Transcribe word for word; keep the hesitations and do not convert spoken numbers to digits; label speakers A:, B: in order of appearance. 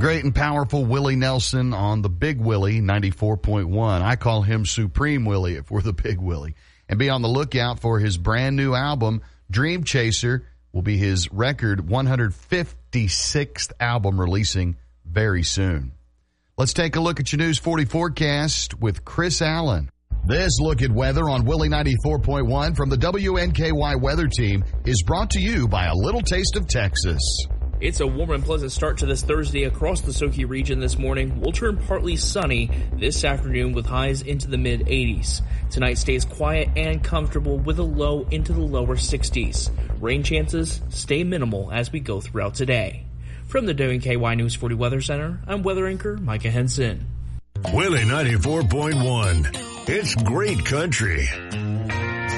A: great and powerful Willie Nelson on the Big Willie ninety-four point one. I call him Supreme Willie if we're the Big Willie. And be on the lookout for his brand new album, Dream Chaser, will be his record one hundred fifty-sixth album releasing very soon. Let's take a look at your News forty forecast with Chris Allen. This look at weather on Willie ninety-four point one from the W N K Y Weather Team is brought to you by A Little Taste of Texas.
B: It's a warm and pleasant start to this Thursday across the Soki region this morning. We'll turn partly sunny this afternoon with highs into the mid eighties. Tonight stays quiet and comfortable with a low into the lower sixties. Rain chances stay minimal as we go throughout today. From the W N K Y News forty Weather Center, I'm weather anchor Micah Henson.
C: Willie ninety-four point one. It's great country.